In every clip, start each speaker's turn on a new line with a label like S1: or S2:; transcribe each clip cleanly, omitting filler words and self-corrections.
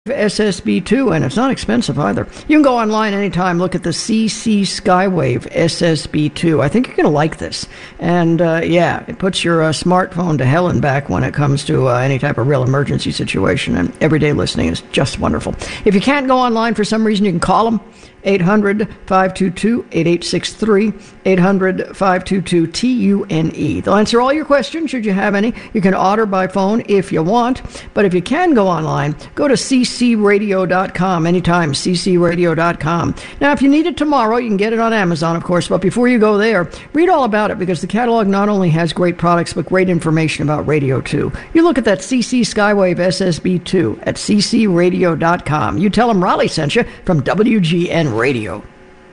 S1: SSB2, and it's not expensive either. You can go online anytime, look at the CC Skywave SSB2. I think you're going to like this. And it puts your smartphone to hell and back when it comes to any type of real emergency situation, and everyday listening is just wonderful. If you can't go online for some reason, you can call them. 800-522-8863, 800-522-TUNE. They'll answer all your questions, should you have any. You can order by phone if you want, but if you can go online, go to ccradio.com anytime, ccradio.com. Now, if you need it tomorrow, you can get it on Amazon, of course, but before you go there, read all about it, because the catalog not only has great products, but great information about radio, too. You look at that CC Skywave SSB2 at ccradio.com. You tell them Raleigh sent you from WGN Radio.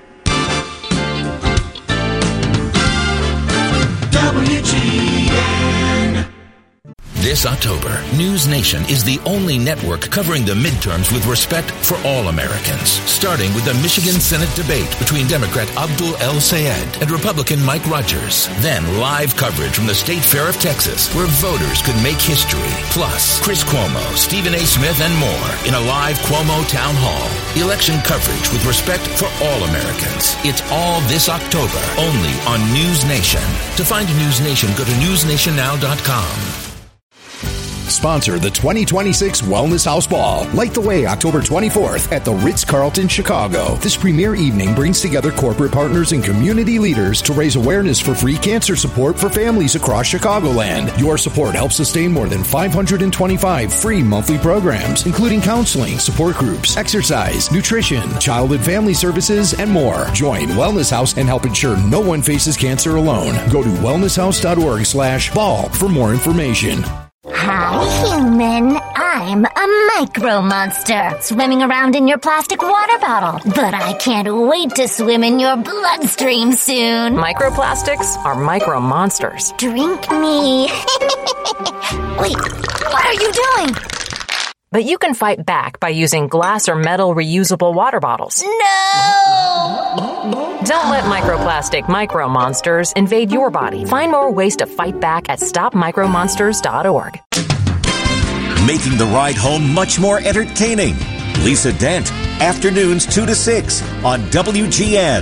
S2: WGN. This October, News Nation is the only network covering the midterms with respect for all Americans, starting with the Michigan Senate debate between Democrat Abdul El-Sayed and Republican Mike Rogers. Then live coverage from the State Fair of Texas, where voters could make history. Plus, Chris Cuomo, Stephen A. Smith, and more in a live Cuomo Town Hall. Election coverage with respect for all Americans. It's all this October, only on News Nation. To find News Nation, go to newsnationnow.com.
S3: Sponsor the 2026 Wellness House Ball. Light the way October 24th at the Ritz-Carlton, Chicago. This premier evening brings together corporate partners and community leaders to raise awareness for free cancer support for families across Chicagoland. Your support helps sustain more than 525 free monthly programs, including counseling, support groups, exercise, nutrition, child and family services, and more. Join Wellness House and help ensure no one faces cancer alone. Go to wellnesshouse.org/ball for more information.
S4: Hi, human. I'm a micro monster, swimming around in your plastic water bottle. But I can't wait to swim in your bloodstream soon.
S5: Microplastics are micro monsters.
S4: Drink me. Wait, what are you doing?
S5: But you can fight back by using glass or metal reusable water bottles.
S4: No!
S5: Don't let microplastic micro monsters invade your body. Find more ways to fight back at stopmicromonsters.org.
S6: Making the ride home much more entertaining. Lisa Dent, afternoons 2 to 6 on WGN.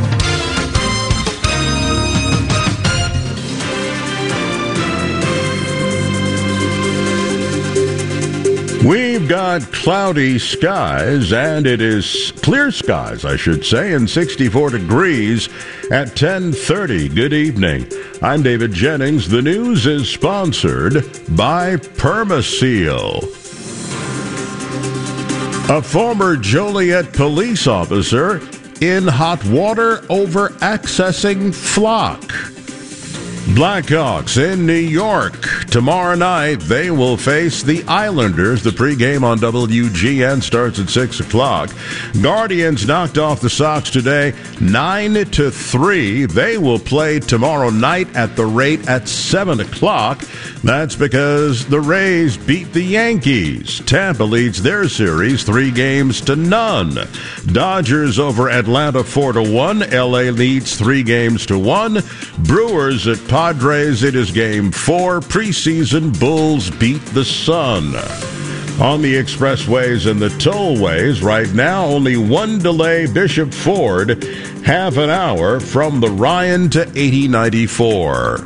S7: We've got cloudy skies, and it is clear skies, I should say, and 64 degrees at 10:30. Good evening. I'm David Jennings. The news is sponsored by Permaseal. A former Joliet police officer in hot water over accessing flock. Blackhawks in New York. Tomorrow night, they will face the Islanders. The pregame on WGN starts at 6 o'clock. Guardians knocked off the Sox today 9-3. They will play tomorrow night at the rate at 7 o'clock. That's because the Rays beat the Yankees. Tampa leads their series 3-0. Dodgers over Atlanta 4-1. LA leads 3-1. Brewers at Padres, it is Game 4. Preseason Bulls beat the Sun. On the expressways and the tollways, right now, only one delay, Bishop Ford, half an hour from the Ryan to 8094.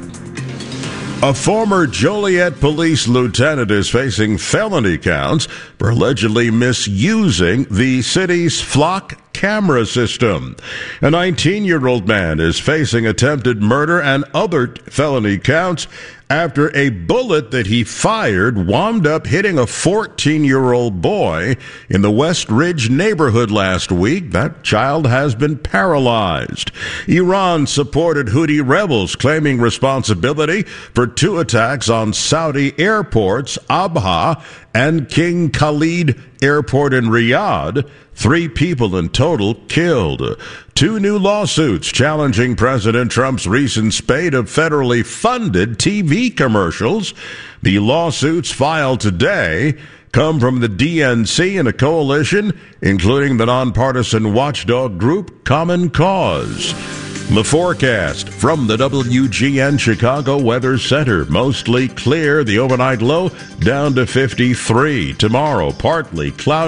S7: A former Joliet police lieutenant is facing felony counts for allegedly misusing the city's flock camera system. A 19-year-old man is facing attempted murder and other felony counts after a bullet that he fired wound up hitting a 14-year-old boy in the West Ridge neighborhood last week. That child has been paralyzed. Iran supported Houthi rebels claiming responsibility for two attacks on Saudi airports, Abha and King Khalid Airport in Riyadh. 3 people in total killed. 2 new lawsuits challenging President Trump's recent spate of federally funded TV commercials. The lawsuits filed today come from the DNC and a coalition, including the nonpartisan watchdog group Common Cause. The forecast from the WGN Chicago Weather Center. Mostly clear, the overnight low down to 53. Tomorrow, partly cloudy.